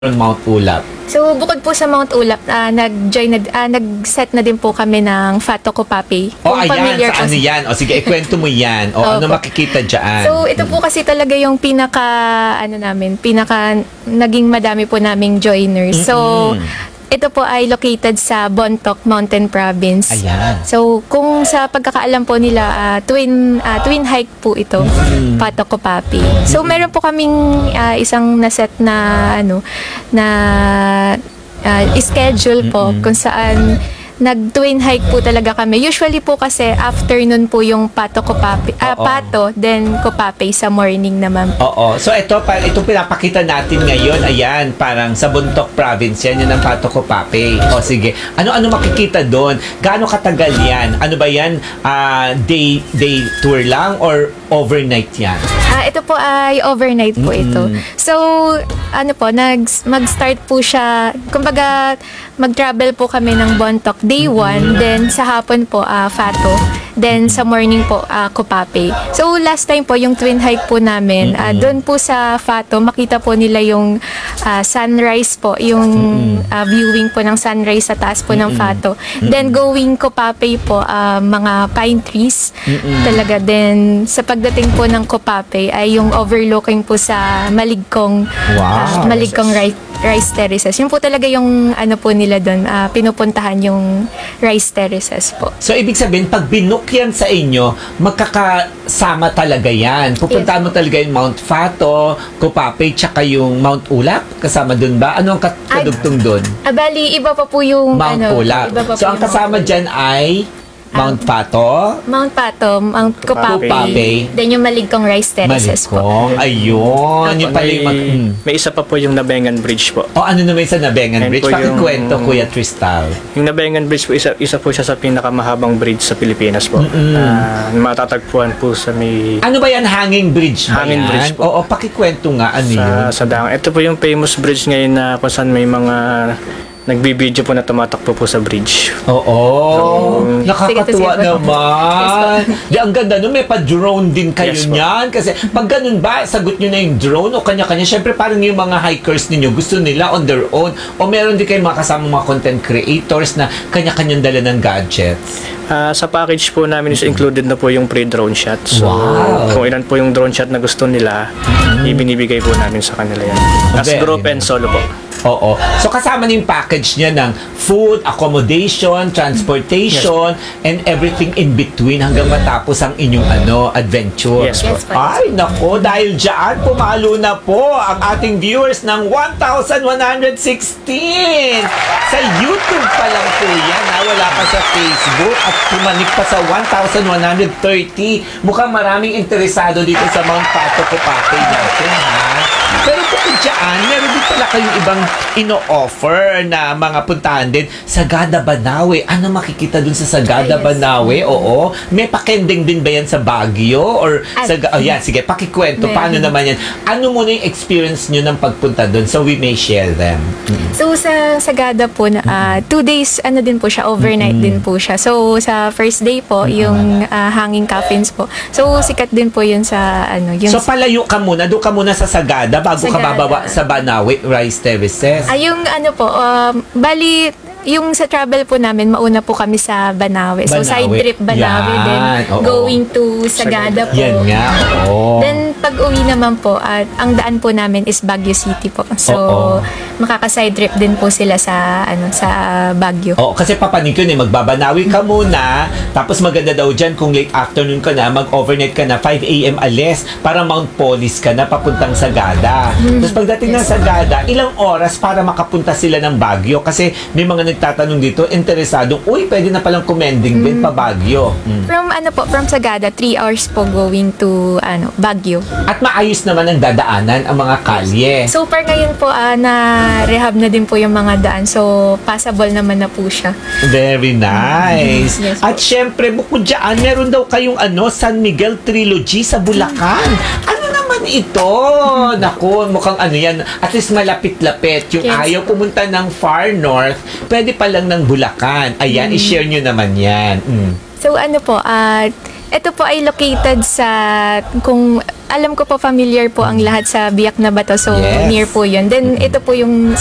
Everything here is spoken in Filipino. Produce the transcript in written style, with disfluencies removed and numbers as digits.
Mount Ulap? So, bukod po sa Mount Ulap, nag-set na din po kami ng Fato Copape. Ayan, sa ano yan? O sige, ikwento mo yan. Ano makikita dyan? So, ito po kasi talaga yung naging madami po naming joiners. So, ito po ay located sa Bontoc Mountain Province. Ayan. So, kung sa pagkakaalam po nila, twin hike po ito, Fato Copape. So, meron po kaming isang naset na schedule po kung saan nag-twin hike po talaga kami. Usually po kasi afternoon po yung Pato Copape, Pato, then Copape sa morning naman po. Oo. So itong pinapakita natin ngayon, ayan, parang sa Bontoc Province yan, yun ang Pato Copape. O sige, ano-ano makikita doon? Gaano katagal yan? Ano ba yan? Day tour lang or overnight yan? Ito po ay overnight po ito. So, mag-start po siya, kumbaga, mag-travel po kami ng Bontoc day 1, then sa hapon po, Fato, then sa morning po, Copape. So, last time po, yung twin hike po namin, doon po sa Fato, makita po nila yung sunrise po, yung viewing po ng sunrise sa taas po ng Fato. Then, going Copape po, mga pine trees, talaga. Then, sa pagdating po ng Copape, ay yung overlooking po sa Maligkong, Maligkong rice terraces. Yun po talaga yung po nila doon, pinupuntahan yung rice terraces po. So, ibig sabihin, pag binook yan sa inyo, magkakasama talaga yan. Pupuntahan mo talaga yung Mount Fato, Copape, tsaka yung Mount Ulap. Kasama doon ba? Ano ang kadugtong doon? Bali, iba pa po yung Mount Ulap. So, ang kasama dyan ay Mount Fato, Mount Copape, then yung Maligkong rice terraces po. Ayun. Yung pala yung may isa pa po yung Nabengan Bridge po. Ano naman sa Nabengan Bridge? Pakikwento, Kuya Tristal. Yung Nabengan Bridge po, isa po siya sa pinakamahabang bridge sa Pilipinas po. Matatagpuan po sa may... Ano ba yan? Hanging Bridge ba Hanging yan? Bridge po. Oo, pakikwento nga. Ano yun? Sa Dangang. Ito po yung famous bridge ngayon na kung saan may mga nagbibideo po na tumatakbo po sa bridge. Oo. Nakakatuwa naman. Di, ang ganda nun. May pa-drone din kayo niyan. Kasi pag ganun ba, sagot nyo na yung drone o kanya-kanya. Siyempre parang yung mga hikers ninyo, gusto nila on their own. O meron din kayo mga kasama mga content creators na kanya-kanyang dala ng gadgets. Sa package po namin is included na po yung pre-drone shot. So, kung ilan po yung drone shot na gusto nila, ibinibigay po namin sa kanila yan. As group and solo po. Oo. So, kasama na yung package niya ng food, accommodation, transportation, and everything in between hanggang matapos ang inyong adventure. Yes po. Ay, nako, dahil dyan, pumalo na po ang ating viewers ng 1,116. Sa YouTube pa lang po yan, wala pa sa Facebook at pumanik pa sa 1,130. Mukhang maraming interesado dito sa Mount Fato Copape natin, ha? Pero bukod dyan, meron din pala kayong ibang ino-offer na mga puntahan din. Sagada Banawe. Ano makikita dun sa Sagada Banawe? Oo. May pakending din ba yan sa Baguio? Or yan, sige, pakikwento. Paano naman yan? Ano muna yung experience nyo ng pagpunta dun so we may share them? So, sa Sagada po, 2 days, din po siya, overnight din po siya. So, sa first day po, yung hanging coffins po. So, sikat din po yun sa, So, palayo ka muna, doon ka muna sa Sagada bago ka bababa sa Banawe Rice Terraces. Yung bali, yung sa travel po namin, mauna po kami sa Banawe. So, side trip Banawe, then going to Sagada po. Yan nga, Then, pag-uwi naman po, ang daan po namin is Baguio City po. So, makaka-side trip din po sila sa Baguio. Kasi papanig yun magbabanawi ka muna, tapos maganda daw dyan kung late afternoon ka na, mag-overnight ka na, 5 a.m. alis, para Mount Polis ka na, papuntang Sagada. Tapos pagdating ng Sagada, ilang oras para makapunta sila ng Baguio? Kasi may mga nagtatanong dito, interesado, pwede na palang commending din pa Baguio. From Sagada, 3 hours po going to Baguio. At maayos naman ang dadaanan ang mga kalye. So far ngayon po, na-rehab na din po yung mga daan. So, passable naman na po siya. Very nice. Yes, at syempre, bukod dyan, meron daw kayong San Miguel Trilogy sa Bulacan. Ano naman ito? Naku, mukhang yan. At least malapit-lapit. Yung ayaw pumunta ng far north, pwede pa lang ng Bulacan. Ayan, i-share nyo naman yan. So, ito po ay located sa, kung alam ko po familiar po ang lahat sa Biak na Bato. So, Yes. near po yun. Then, ito po yung